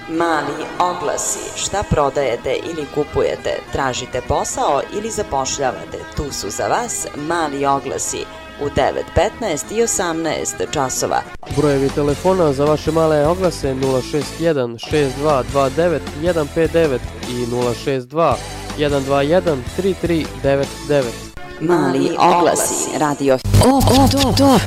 Mali oglasi. Šta prodajete ili kupujete? Tražite posao ili zapošljavate? Tu su za vas mali oglasi u 9, 15 i 18 časova. Brojevi telefona za vaše male oglase 061 6229 159 i 062 121 3399. Mali oglasi. Radio. Top.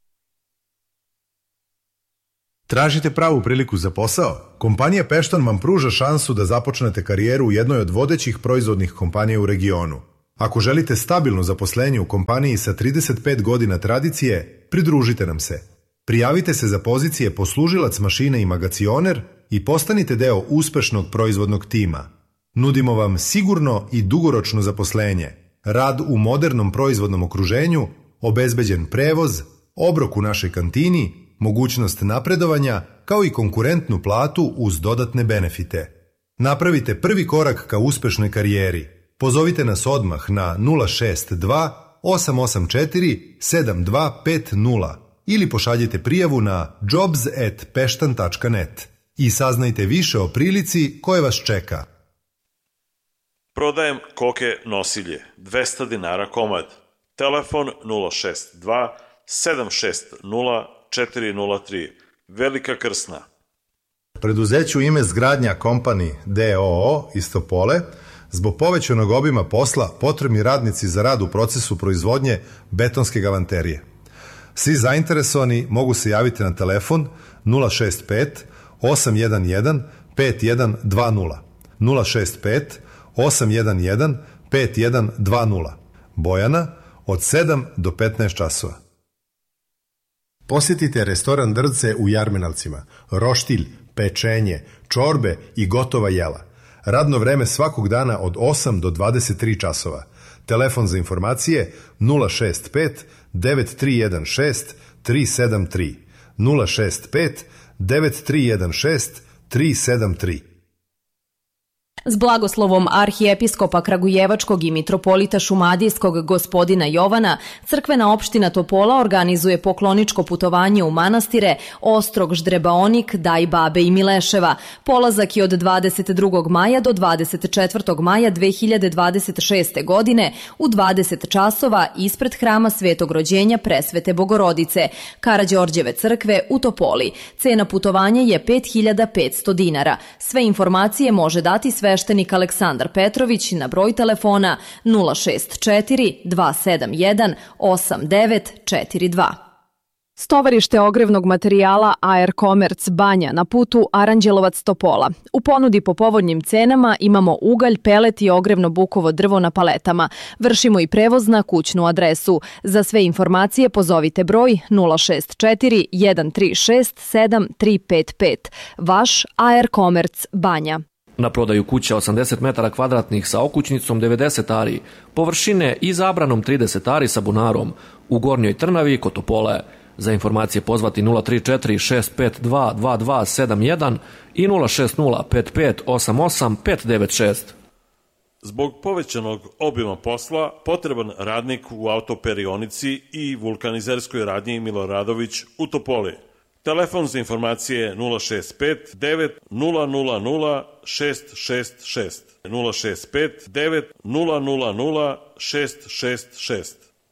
Tražite pravu priliku za posao? Kompanija Peštan vam pruža šansu da započnete karijeru u jednoj od vodećih proizvodnih kompanija u regionu. Ako želite stabilno zaposlenje u kompaniji sa 35 godina tradicije, pridružite nam se. Prijavite se za pozicije poslužilac mašine i magacioner i postanite deo uspešnog proizvodnog tima. Nudimo vam sigurno i dugoročno zaposlenje, rad u modernom proizvodnom okruženju, obezbeđen prevoz, obrok u našoj kantini, mogućnost napredovanja, kao i konkurentnu platu uz dodatne benefite. Napravite prvi korak ka uspešnoj karijeri. Pozovite nas odmah na 062 884 7250 ili pošaljite prijavu na jobs@peštan.net i saznajte više o prilici koje vas čeka. Prodajem koke nosilje, 200 dinara komad. Telefon 062 760 403. Velika Krsna. Preduzeću ime Zgradnja Company d.o.o. iz Topole zbog povećanog obima posla potrebni radnici za rad u procesu proizvodnje betonske galanterije. Svi zainteresovani mogu se javiti na telefon 065 811 5120 065 811 5120. Bojana od 7 do 15 časova. Posjetite restoran Drce u Jarmenovcima, roštilj, pečenje, čorbe i gotova jela. Radno vreme svakog dana od 8 do 23 časova. Telefon za informacije 065 9316 373 065 9316 373. S blagoslovom arhijepiskopa Kragujevačkog i mitropolita Šumadijskog gospodina Jovana, crkvena opština Topola organizuje pokloničko putovanje u manastire Ostrog, Ždrebaonik, Dajbabe i Mileševa. Polazak je od 22. maja do 24. maja 2026. godine u 20 časova ispred hrama Svetog rođenja Presvete Bogorodice, Karađorđeve crkve u Topoli. Cena putovanja je 5500 dinara. Sve informacije može dati sveštenik Aleksandar Petrović na broj telefona 064 271 8942. Stovarište ogrevnog materijala AR Commerce Banja na putu Aranđelovac-Topola. U ponudi po povoljnim cenama imamo ugalj, pelet i ogrevno bukovo drvo na paletama. Vršimo i prevoz na kućnu adresu. Za sve informacije pozovite broj 064 136 7355. Vaš AR Commerce Banja. Na prodaju kuća 80 metara kvadratnih sa okućnicom 90 ari, površine i zabranom 30 ari sa bunarom u Gornjoj Trnavi kod Topole. Za informacije pozvati 034 652 2271 i 060 55 88 596. Zbog povećanog obima posla, potreban radnik u autoperionici i vulkanizerskoj radnji Miloradović u Topoli. Telefon za informacije 065 9000 666 065 9000 666.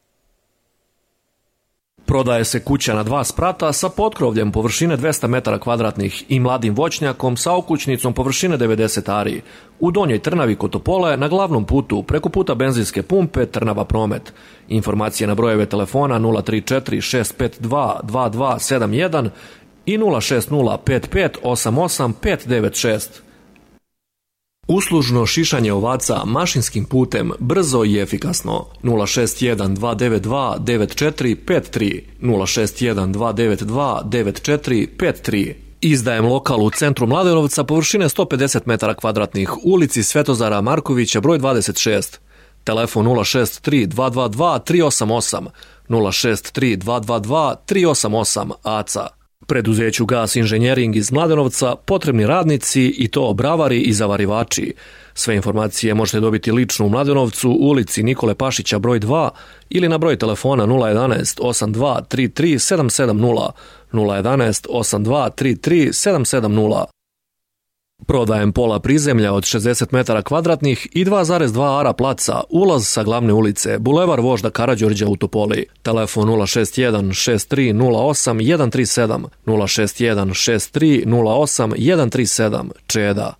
Prodaje se kuća na 2 sprata sa potkrovljem površine 200 metara kvadratnih i mladim voćnjakom sa okućnicom površine 90 ari u Donjoj Trnavi kod Topole na glavnom putu preko puta benzinske pumpe Trnava Promet. Informacije na brojeve telefona 034 652 2271 i 060 55 88 596. Uslužno šišanje ovaca mašinskim putem brzo i efikasno 061 292 9453 061 292 9453. Izdajem lokal u centru Mladenovca površine 150 metara kvadratnih, ulici Svetozara Markovića broj 26. Telefon 063 222 388 063 222 388 ACA. Preduzeću Gas Inženjering iz Mladenovca potrebni radnici i to bravari i zavarivači. Sve informacije možete dobiti lično u Mladenovcu, u ulici Nikole Pašića broj 2 ili na broj telefona 011 82 33 770 011 82 33 770. Prodajem pola prizemlja od 60 metara kvadratnih i 2,2 ara placa, ulaz sa glavne ulice, Bulevar vožda Karađorđa u Topoli. Telefon 061 6308 137, 061 6308 137, Čeda.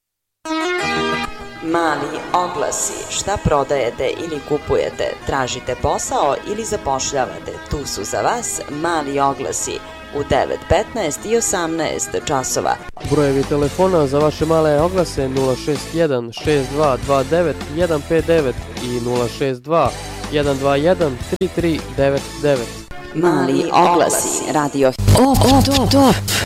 Mali oglasi. Šta prodajete ili kupujete? Tražite posao ili zapošljavate? Tu su za vas Mali oglasi u 9:15 i 18 časova. Brojevi telefona za vaše male oglase 061 6229 159 i 062 121 3399. Mali oglasi. Radio Top.